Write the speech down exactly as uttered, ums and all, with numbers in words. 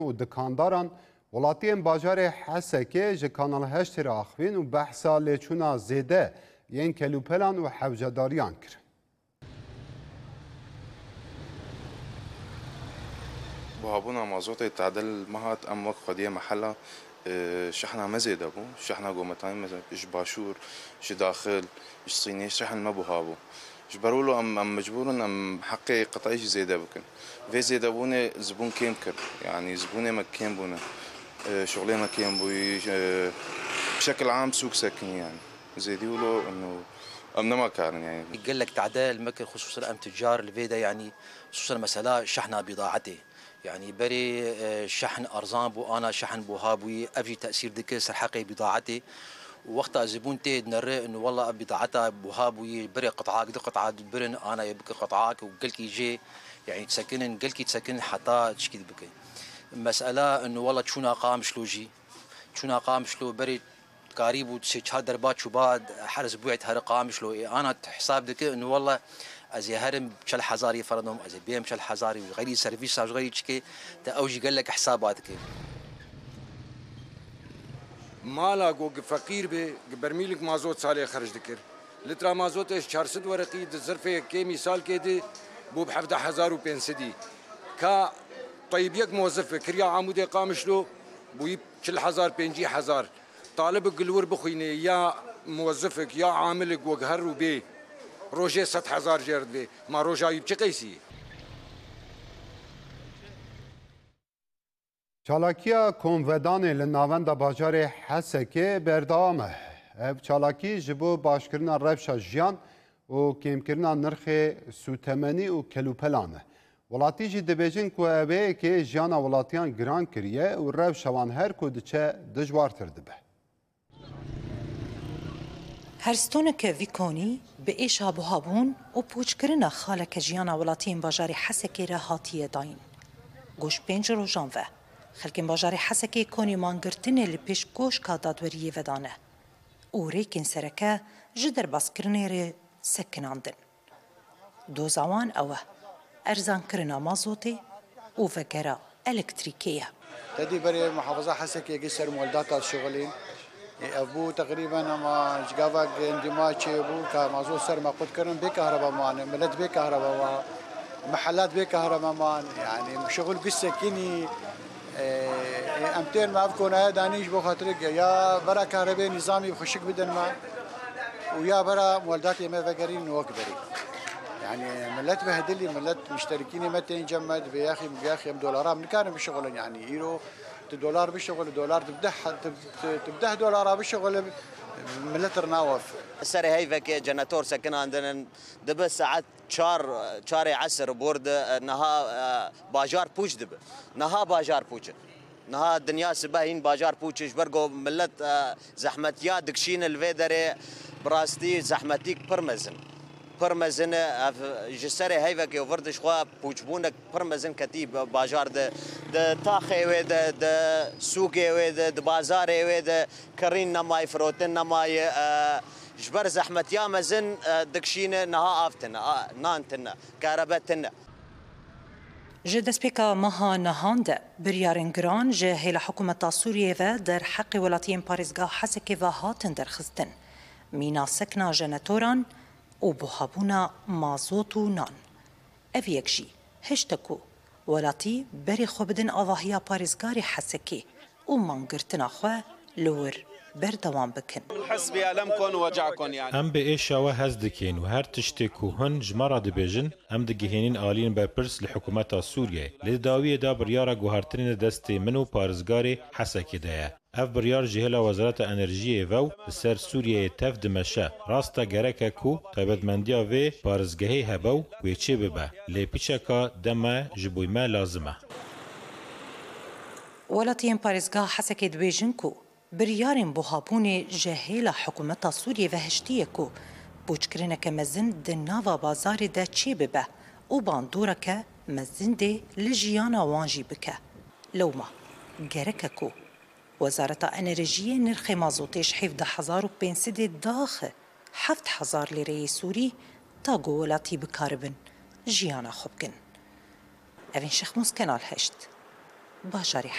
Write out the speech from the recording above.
و دکانداران ولاتیان باجار حسکه ج کانال هشت را اخوین و بحثا لیچونا زیده ین کلوپلان و حوجداریان کرد. بهابونا مازوت تعدل مهات ام وقت خديه محلها شحنة مزيدة بو شحنة قومتان مثلا ايش باشور ايش داخل ايش صيني شحن ما بهابو ايش برولو ام ام مجبورن ام حقي قطعي زيدة بكن في زيدة بونه زبون كيم كر يعني زبونه ما كيم بونه شغلي ما كيم بوي بشكل عام سوق سكن يعني زي ديولو انه امنا ما كان يعني قال لك تعديل مكر خصوصا ام تجار الفيدا يعني خصوصا مسألة شحنة بضاعته يعني بري شحن ارزان بو انا شحن بو هابوي افجي تاثير دك سرحقي بضاعتي وقتها زبون تيد نرى انه والله بضاعتها بو هابوي بري قطعاك دي قطعات برن انا يبكي قطعاك وقلك يجي يعني تسكن قلك تسكن حتى تشكي بك مساله انه والله شو قام شلوجي شو قام شلو بري قريب وتسيج هذا دربات شو بعد حرز بوعت هرقام شلو انا حساب دك انه والله ازي هرم بشل حزاري فرضهم ازي بيم بشل حزاري وغيري سيرفيس غيري تشكي تا اوجي قال لك حساباتك مالا جو فقير به برميلك مازوت صالح خرج ذكر لترا مازوت ايش أربعمية ورقي الظرفه كي مثال كده بو ب حداشر ألف وخمسمية كا طيب يك موظف كريا عمودي قامش له بو يب شل حزار بينجي حزار طالب قلور بخويني يا موظفك يا عاملك وقهر وبي روجي ست هزار جرد بي ما روجاي بچه قيسي چالاکیا کنودان لناوند باجار حسکه بردامه. اف چالاکی جبو باشکرنا رفشا جیان و کمکرنا نرخ سوتمنی و کلوپلانه. ولاتی جی دبیجن کو اوه که جیانا ولاتیان گران کریه و رفشوان هر کو دچه دجوارتر دبه. هرستونک ویکونی به ایشا بوهابون و پوچکرنا خالک جیانا ولاتین باجار حسکه را هاتیه داین. گوش پنج رو جانوه. خلکن باجار حسکه کنی مانگرتنه لپیش گوش کا دادوریه ودانه. او ریکن سرکه جدر باسکرنه ره سکناندن. دو زوان اوه ارزان کرنا مازوتی و وگرا الکتریکیه. تدي بري محافظة حسكي قصر مولدات الشغلين ابو تقريبا اما جافاك اندماجي ابو كمازو سر ما قد كرن بكهرباء مان ملت بكهرباء مان محلات بكهرباء مان يعني شغل قصه كني امتين ما بكون هذا دانيش بو خاطرك يا برا كهرباء نظامي بخشك بدن ما ويا برا مولدات ما فقرين وكبري يعني ملت بهدلي ملت مشتركين متى ينجمد بياخي بياخي دولارات من كان بشغل يعني يورو دولار بالشغل دولار تبدح تبدح دولار بالشغل ملت رناوف السري هاي فك جناتور سكن عندنا دب ساعات شار شاري عسر بورد نها باجار بوش دب نها باجار بوش نها الدنيا سباهين باجار بوش برقو ملت زحمتيا دكشين الفيدري براستي زحمتيك برمزن پرمزن جسر هیوه که وردش خوا پوچبونک پرمزن کتی باجار ده ده تاخه و ده ده سوقه و ده ده بازار و ده کرین نمای فروتن نمای جبر زحمت یا مزن دکشین نها آفتنا نانتنا کاربتنا جد سپیکا مها نهاند بریارن گران جه هیل حکومت سوریه و در حق ولاتین پاریزگاه حسکه و هاتن در خستن مینا سکنا جنتوران و بوهابونا مازوت و نان. او یکجی هشتکو ولاتی بری خوبدن آواهیا پارزگاری حسکی و منگرتنا خواه لور بردوام بکن. حسبي ألمكن ووجعكن يعني. ام به ایشاوه هز دکین و هر تشتی کوهن جمارا دبیجن ام دگهینین آلین برپرس لحکومت سوریه. لداوی دا بریارا گوهرترین دست منو پارزگاری حسکی ده. اف بریار جهلا وزارت انرژی و سر سوریه تف دمشه راستا گرکه کو قیبتمندیا و پارزگهی هبو و چه ببه لیپیچکا دمه جبویمه لازمه. ولاتین پارزگاه حسکی دبیجن کو بریارن بوهابون جهیلا حکومت سوریه و هشتیه کو بوچکرینه که مزن ده ناوا بازار ده چی ببه او باندوره که مزن ده لجیانا وانجی بکه لوما گرکه کو وزارت انرژی نرخ مازوتش حفظ هزار و پنجصد داخل هفت هزار لیره سوری تا گولاتی بکاربن جیانا خوب کن. اوین شخموس کنال هشت باجاری